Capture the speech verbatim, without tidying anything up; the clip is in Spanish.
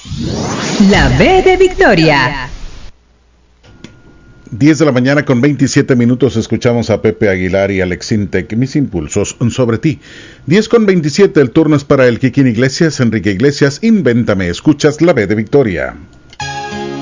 La B de Victoria. diez de la mañana con veintisiete minutos. Escuchamos a Pepe Aguilar y Alex Intec, Mis impulsos sobre ti. diez con veintisiete, el turno es para el Kikín Iglesias, Enrique Iglesias, Invéntame. Escuchas la B de Victoria.